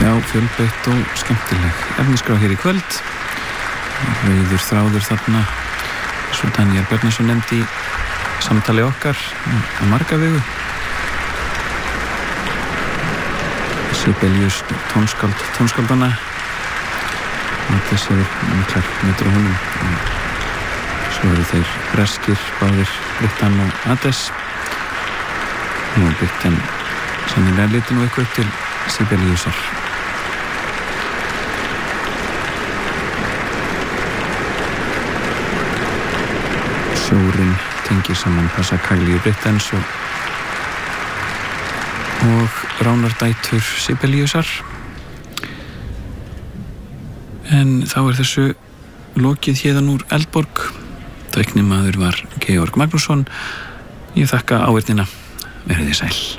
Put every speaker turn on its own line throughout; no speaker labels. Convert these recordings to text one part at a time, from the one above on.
Já, fjölbreytt og skemmtileg efniskrá hér í kvöld. Rauður þráður þarna, svo Daniel Bjarnason nefndi í samtali okkar á Margavegu. Sibelius tónskáldana. Matthías hefur miklar myndir á honum. Svo eru þeir breskir, báðir Brittan og Ades. Nú Brittan sennilega litur nú eitthvað til Sibeliusar. Sjórinn tengir saman Passacagli og Brittens og ránardætur Sibeliusar. En þá þessu lokið héðan úr Eldborg. Tæknimaður var Georg Magnússon. Ég þakka áheyrnina. Verið þið sæl.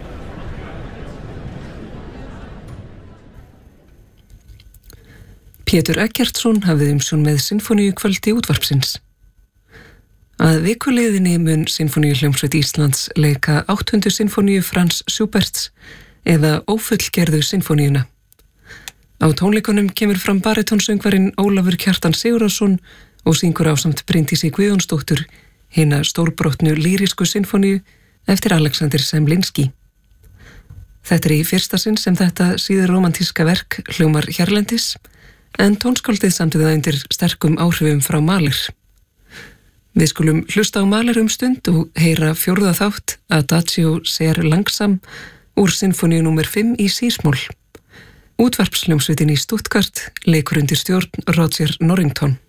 Pétur Eggertsson hafði umsjón með sinfóníukvöldi útvarpsins. Að vikuleiðinni mun Sinfóníuhljómsveit Íslands leika 8. sinfóníu Frans Schuberts eða ófullgerðu sinfóníuna. Á tónleikunum kemur fram baritónsöngvarinn Ólafur Kjartan Sigurðarson og syngur ásamt Bryndísi Guðjónsdóttur hina stórbrotnu lýrísku sinfóníu eftir Alexander Zemlinski. Þetta í fyrsta sinn sem þetta síður romantíska verk hljómar hérlendis, en tónskáldið samdi það undir sterkum áhrifum frá Mahler. Við skulum hlusta á Mahler stund og heyra 4. þátt Adagio ser langsam úr sinfóníu nr. 5 í sísmól. Útvarpshljómsveitin í Stuttgart leikur undir stjórn Roger Norrington.